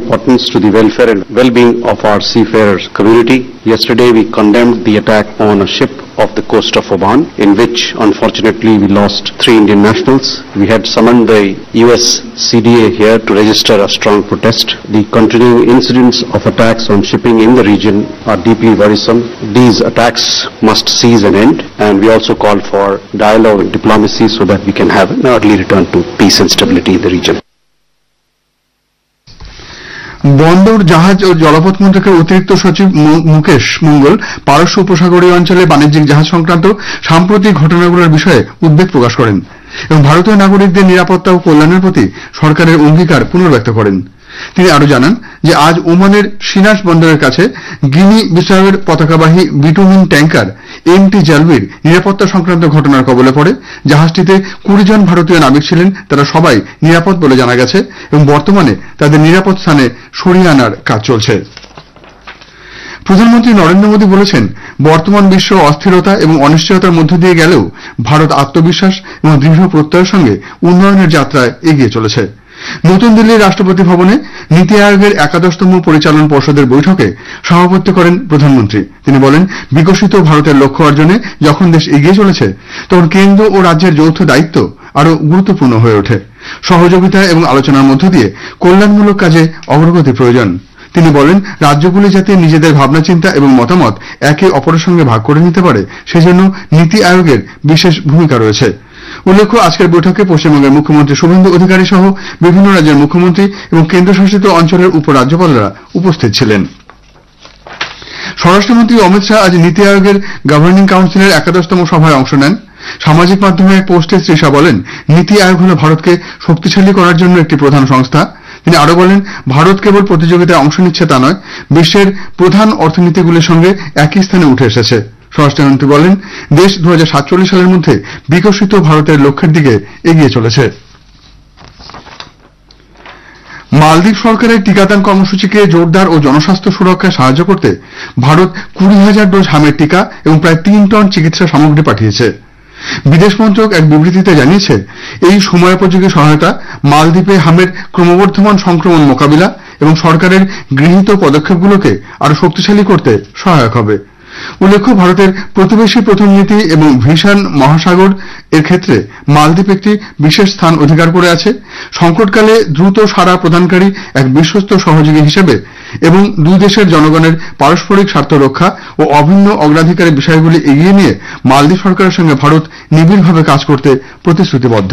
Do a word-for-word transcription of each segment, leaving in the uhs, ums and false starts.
importance to the welfare and well-being of our seafarers community. Yesterday we condemned the attack on a ship off the coast of Oman, in which unfortunately we lost three Indian nationals. We had summoned the U S C D A here to register a strong protest. The continuing incidents of attacks on shipping in the region are deeply worrisome. These attacks must cease and end, and we also call for dialogue and diplomacy so that we can have an early return to peace and stability in the region. বন্দর জাহাজ ও জলপথ মন্ত্রকের অতিরিক্ত সচিব মুকেশ মঙ্গল পারস্য উপসাগরীয় অঞ্চলে বাণিজ্যিক জাহাজ সংক্রান্ত সাম্প্রতিক ঘটনাগুলোর বিষয়ে উদ্বেগ প্রকাশ করেন এবং ভারতীয় নাগরিকদের নিরাপত্তা ও কল্যাণের প্রতি সরকারের অঙ্গীকার পুনর্ব্যক্ত করেন। তিনি আরো জানান যে আজ ওমানের সিনাস বন্দরের কাছে গিনি বিসাউয়ের পতাকাবাহী বিটুমিন ট্যাঙ্কার এম টি জালবির নিরাপত্তা সংক্রান্ত ঘটনার কবলে পড়ে। জাহাজটিতে কুড়ি জন ভারতীয় নাবিক ছিলেন, তারা সবাই নিরাপদ বলে জানা গেছে এবং বর্তমানে তাদের নিরাপদ স্থানে সরিয়ে আনার কাজ চলছে। প্রধানমন্ত্রী নরেন্দ্র মোদী বলেছেন, বর্তমান বিশ্ব অস্থিরতা এবং অনিশ্চয়তার মধ্য দিয়ে গেলেও ভারত আত্মবিশ্বাস এবং দৃঢ় প্রত্যয়ের সঙ্গে উন্নয়নের যাত্রায় এগিয়ে চলেছে। নতুন দিল্লির রাষ্ট্রপতি ভবনে নীতি আয়োগের একাদশতম পরিচালন পর্ষদের বৈঠকে সভাপতিত্ব করেন প্রধানমন্ত্রী। তিনি বলেন, বিকশিত ভারতের লক্ষ্য অর্জনে যখন দেশ এগিয়ে চলেছে তখন কেন্দ্র ও রাজ্যের যৌথ দায়িত্ব আরও গুরুত্বপূর্ণ হয়ে ওঠে। সহযোগিতা এবং আলোচনার মধ্য দিয়ে কল্যাণমূলক কাজে অগ্রগতি প্রয়োজন। তিনি বলেন, রাজ্যগুলি যাতে নিজেদের ভাবনাচিন্তা এবং মতামত একে অপরের সঙ্গে ভাগ করে নিতে পারে সেজন্য নীতি আয়োগের বিশেষ ভূমিকা রয়েছে। উল্লেখ্য, আজকের বৈঠকে পশ্চিমবঙ্গের মুখ্যমন্ত্রী শুভেন্দু অধিকারী সহ বিভিন্ন রাজ্যের মুখ্যমন্ত্রী এবং কেন্দ্রশাসিত অঞ্চলের উপরাজ্যপালরা উপস্থিত ছিলেন। স্বরাষ্ট্রমন্ত্রী অমিত শাহ আজ নীতি আয়োগের গভর্নিং কাউন্সিলের একাদশতম সভায় অংশ নেন। সামাজিক মাধ্যমে এক পোস্টে শ্রী শাহ বলেন, নীতি আয়োগ হল ভারতকে শক্তিশালী করার জন্য একটি প্রধান সংস্থা। তিনি আরো বলেন, ভারত কেবল প্রতিযোগিতায় অংশ নিচ্ছে তা নয়, বিশ্বের প্রধান অর্থনীতিগুলির সঙ্গে একই স্থানে উঠে এসেছে। স্বরাষ্ট্রমন্ত্রী বলেন, দেশ দু হাজার সাতচল্লিশ সালের মধ্যে বিকশিত ভারতের লক্ষ্যের দিকে এগিয়ে চলেছে। মালদ্বীপ সরকারের টিকাদান কর্মসূচিকে জোরদার ও জনস্বাস্থ্য সুরক্ষায় সাহায্য করতে ভারত কুড়ি হাজার ডোজ হামের টিকা এবং প্রায় তিন টন চিকিৎসা সামগ্রী পাঠিয়েছে। বিদেশ মন্ত্রক এক বিবৃতিতে জানিয়েছে, এই সময়োপযোগী সহায়তা মালদ্বীপে হামের ক্রমবর্ধমান সংক্রমণ মোকাবিলা এবং সরকারের গৃহীত পদক্ষেপগুলোকে আরো শক্তিশালী করতে সহায়ক হবে। উল্লেখ্য, ভারতের প্রতিবেশী প্রথম নীতি এবং ভিশন মহাসাগর এর ক্ষেত্রে মালদ্বীপ একটি বিশেষ স্থান অধিকার করে আছে। সংকটকালে দ্রুত সাড়া প্রদানকারী এক বিশ্বস্ত সহযোগী হিসেবে এবং দুই দেশের জনগণের পারস্পরিক স্বার্থ রক্ষা ও অভিন্ন অগ্রাধিকারের বিষয়গুলি এগিয়ে নিয়ে মালদ্বীপ সরকারের সঙ্গে ভারত নিবিড়ভাবে কাজ করতে প্রতিশ্রুতিবদ্ধ।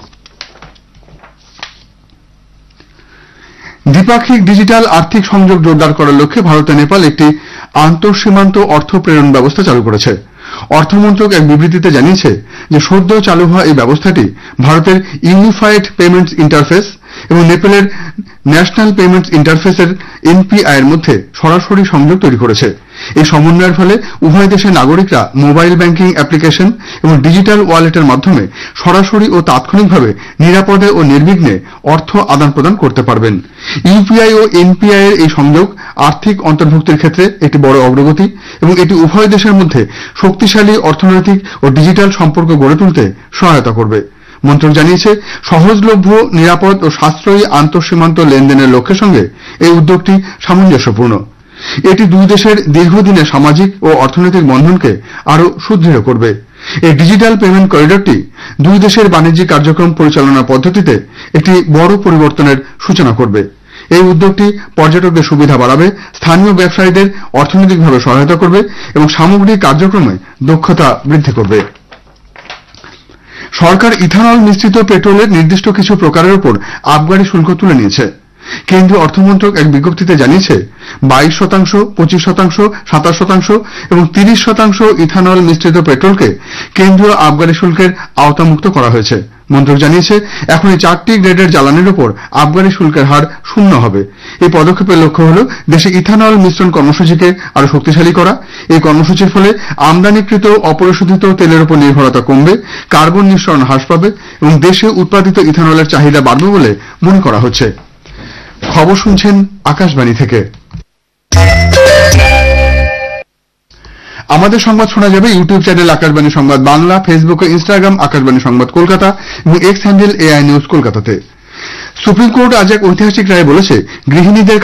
দ্বিপাক্ষিক ডিজিটাল আর্থিক সংযোগ জোরদার করার লক্ষ্যে ভারত ও নেপাল একটি আন্তঃসীমান্ত অর্থ প্রেরণ ব্যবস্থা চালু করেছে। অর্থমন্ত্রক এক বিবৃতিতে জানিয়েছে যে সদ্য চালু হওয়া এই ব্যবস্থাটি ভারতের ইউনিফাইড পেমেন্টস ইন্টারফেস এবং নেপালের ন্যাশনাল পেমেন্টস ইন্টারফেসের এনপিআই এর মধ্যে সরাসরি সংযোগ তৈরি করেছে। এই সমন্বয়ের ফলে উভয় দেশের নাগরিকরা মোবাইল ব্যাংকিং অ্যাপ্লিকেশন এবং ডিজিটাল ওয়ালেটের মাধ্যমে সরাসরি ও তাৎক্ষণিকভাবে নিরাপদে ও নির্বিঘ্নে অর্থ আদান প্রদান করতে পারবেন। ইউপিআই ও এনপিআই এর এই সংযোগ আর্থিক অন্তর্ভুক্তির ক্ষেত্রে একটি বড় অগ্রগতি এবং এটি উভয় দেশের মধ্যে শক্তিশালী অর্থনৈতিক ও ডিজিটাল সম্পর্ক গড়ে তুলতে সহায়তা করবে। মন্ত্রক জানিয়েছে, সহজলভ্য, নিরাপদ ও সাশ্রয়ী আন্তঃসীমান্ত লেনদেনের লক্ষ্যের সঙ্গে এই উদ্যোগটি সামঞ্জস্যপূর্ণ। এটি দুই দেশের দীর্ঘদিনের সামাজিক ও অর্থনৈতিক বন্ধনকে আরো সুদৃঢ় করবে। এই ডিজিটাল পেমেন্ট করিডরটি দুই দেশের বাণিজ্যিক কার্যক্রম পরিচালনার পদ্ধতিতে একটি বড় পরিবর্তনের সূচনা করবে। এই উদ্যোগটি পর্যটকদের সুবিধা বাড়াবে, স্থানীয় ব্যবসায়ীদের অর্থনৈতিকভাবে সহায়তা করবে এবং সামগ্রিক কার্যক্রমে দক্ষতা বৃদ্ধি করবে। সরকার ইথানল মিশ্রিত পেট্রোলের নির্দিষ্ট কিছু প্রকারের উপর আবগারি শুল্ক তুলে নিয়েছে। কেন্দ্রীয় অর্থমন্ত্রক এক বিজ্ঞপ্তিতে জানিয়েছে, বাইশ শতাংশ, পঁচিশ শতাংশ, সাতাশ শতাংশ এবং তিরিশ শতাংশ ইথানল মিশ্রিত পেট্রোলকে কেন্দ্রীয় আবগারি শুল্কের আওতামুক্ত করা হয়েছে। মন্ত্রক জানিয়েছে, এখন এই চারটি গ্রেডের জ্বালানির উপর আবগারি শুল্কের হার শূন্য হবে। এই পদক্ষেপের লক্ষ্য হল দেশে ইথানল মিশ্রণ কর্মসূচিকে আরো শক্তিশালী করা। এই কর্মসূচির ফলে আমদানিকৃত অপরিশোধিত তেলের উপর নির্ভরতা কমবে, কার্বন নিঃসরণ হ্রাস পাবে এবং দেশে উৎপাদিত ইথানলের চাহিদা বাড়বে বলে মনে করা হচ্ছে। খবর শুনছেন আকাশবাণী থেকে। আমাদের সংবাদ শোনা যাবে ইউটিউব চ্যানেল আকাশবাণী সংবাদ বাংলা, ফেসবুক ও ইনস্টাগ্রাম আকাশবাণী সংবাদ কলকাতা এবং এক্স হ্যান্ডেল এআই নিউজ কলকাতাতে। সুপ্রিম কোর্ট আজ এক ঐতিহাসিক রায়ে বলেছে, গৃহিণীদের